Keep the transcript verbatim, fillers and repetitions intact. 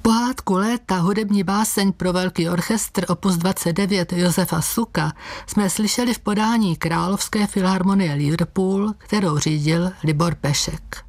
Pohádku Léta, hudební báseň pro velký orchestr opus dvacet devět Josefa Suka jsme slyšeli v podání Královské filharmonie Liverpool, kterou řídil Libor Pešek.